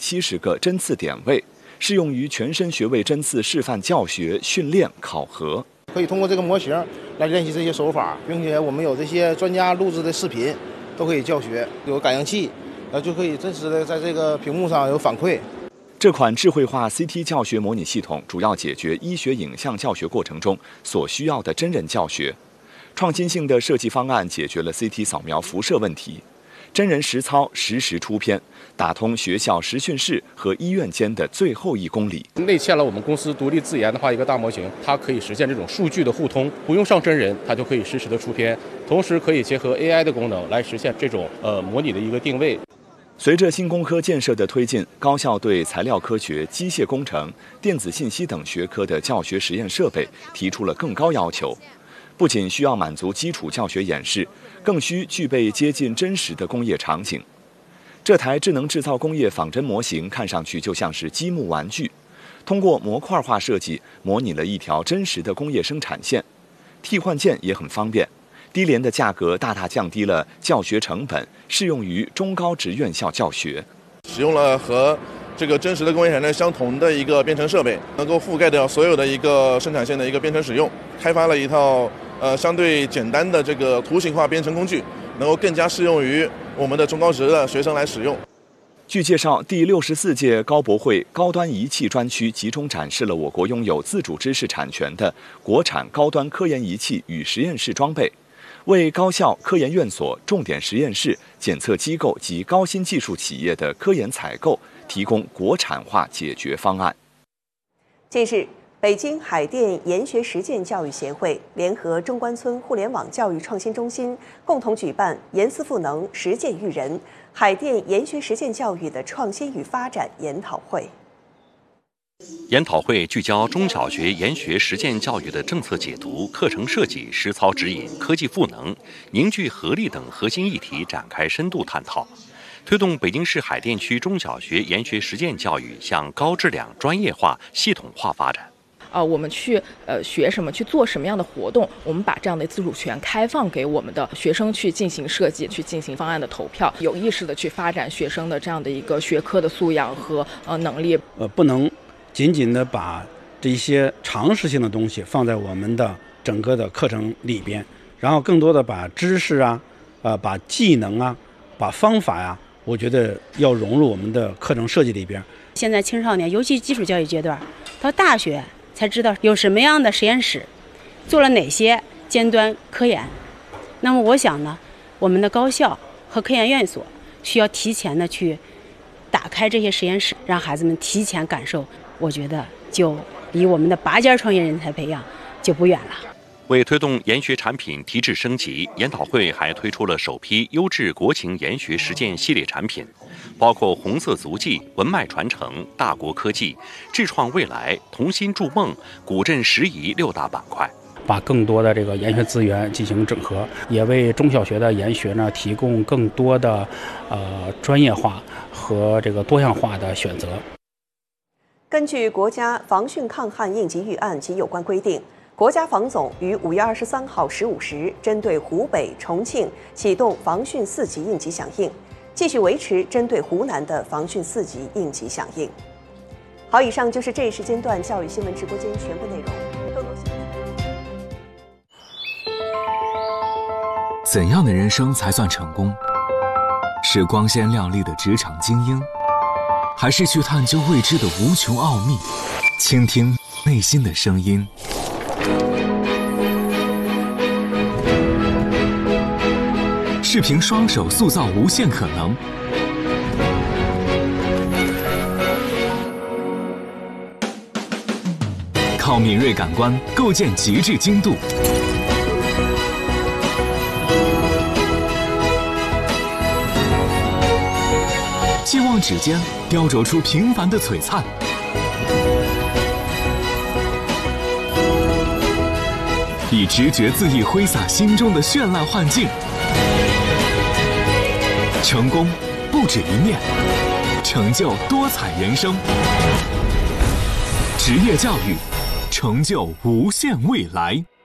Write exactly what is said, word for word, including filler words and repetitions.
七十个针刺点位，适用于全身穴位针刺示范教学、训练、考核。 可以通过这个模型来练习这些手法，并且我们有这些专家录制的视频，都可以教学，有感应器，呃，就可以真实的在这个屏幕上有反馈。 这款智慧化 C T 教学模拟系统主要解决医学影像教学过程中所需要的真人教学。创新性的设计方案解决了 C T 扫描辐射问题，真人实操实时出片，打通学校实训室和医院间的最后一公里。 内嵌了我们公司独立自研的话一个大模型，它可以实现这种数据的互通，不用上真人，它就可以实时的出片，同时可以结合 A I 的功能来实现这种呃模拟的一个定位。 随着新工科建设的推进，高校对材料科学、机械工程、电子信息等学科的教学实验设备提出了更高要求，不仅需要满足基础教学演示，更需具备接近真实的工业场景。这台智能制造工业仿真模型看上去就像是积木玩具，通过模块化设计模拟了一条真实的工业生产线，替换件也很方便。低廉的价格大大降低了教学成本，适用于中高职院校教学。 使用了和这个真实的工业产线相同的一个编程设备，能够覆盖掉所有的一个生产线的一个编程使用，开发了一套呃相对简单的这个图形化编程工具，能够更加适用于我们的中高职的学生来使用。 据介绍，第六十四届高博会高端仪器专区集中展示了我国拥有自主知识产权的国产高端科研仪器与实验室装备，为高校、科研院所、重点实验室、检测机构及高新技术企业的科研采购提供国产化解决方案。 近日，北京海淀研学实践教育协会联合中关村互联网教育创新中心共同举办“研思赋能，实践育人”海淀研学实践教育的创新与发展研讨会。 研讨会聚焦中小学研学实践教育的政策解读、课程设计、实操指引、科技赋能、凝聚合力等核心议题展开深度探讨，推动北京市海淀区中小学研学实践教育向高质量、专业化、系统化发展。 啊，我们去呃学什么，去做什么样的活动，我们把这样的自主权开放给我们的学生去进行设计，去进行方案的投票，有意识的去发展学生的这样的一个学科的素养和呃能力。 呃，不能仅仅的把这些常识性的东西放在我们的整个的课程里边，然后更多的把知识啊、呃，把技能啊、把方法呀、啊，我觉得要融入我们的课程设计里边。 现在青少年，尤其基础教育阶段，到大学才知道有什么样的实验室，做了哪些尖端科研。那么我想呢，我们的高校和科研院所需要提前的去打开这些实验室，让孩子们提前感受。我觉得就离我们的拔尖创业人才培养就不远了。 为推动研学产品提质升级，研讨会还推出了首批优质国情研学实践系列产品，包括红色足迹、文脉传承、大国科技、智创未来、同心筑梦、古镇拾遗六大板块， 把更多的这个研学资源进行整合，也为中小学的研学呢提供更多的呃专业化和这个多样化的选择。 根据国家防汛抗旱应急预案及有关规定，国家防总于五月二十三号十五时针对湖北、重庆启动防汛四级应急响应，继续维持针对湖南的防汛四级应急响应。好，以上就是这一时间段教育新闻直播间全部内容。更多新闻。 怎样的人生才算成功？是光鲜亮丽的职场精英，还是去探究未知的无穷奥秘，倾听内心的声音？是凭双手塑造无限可能，靠敏锐感官构建极致精度，期望指尖雕琢出平凡的璀璨，以直觉恣意挥洒心中的绚烂幻境。成功不止一面，成就多彩人生。职业教育，成就无限未来。